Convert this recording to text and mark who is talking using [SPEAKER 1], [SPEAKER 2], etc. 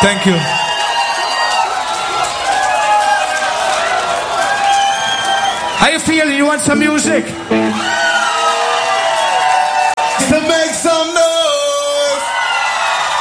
[SPEAKER 1] Thank you. How you feeling? You want some music?